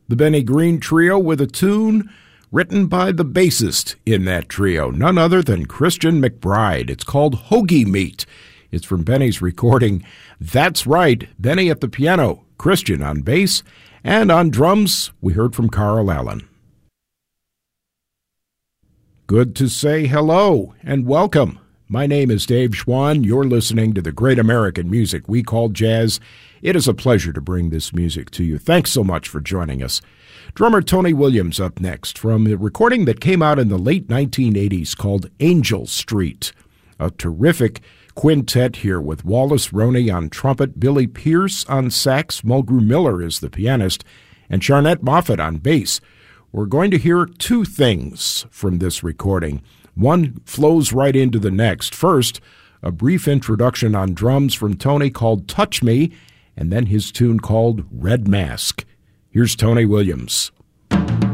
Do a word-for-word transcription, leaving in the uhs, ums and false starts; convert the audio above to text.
The Benny Green Trio with a tune written by the bassist in that trio, none other than Christian McBride. It's called Hoagie Meat. It's from Benny's recording. That's right, Benny at the piano, Christian on bass, and on drums, we heard from Carl Allen. Good to say hello and welcome. My name is Dave Schwann. You're listening to the great American music we call jazz. It is a pleasure to bring this music to you. Thanks so much for joining us. Drummer Tony Williams up next from a recording that came out in the late nineteen eighties called Angel Street. A terrific quintet here with Wallace Roney on trumpet, Billy Pierce on sax, Mulgrew Miller is the pianist, and Charnette Moffett on bass. We're going to hear two things from this recording. One flows right into the next. First, a brief introduction on drums from Tony called Touch Me, and then his tune called Red Mask. Here's Tony Williams.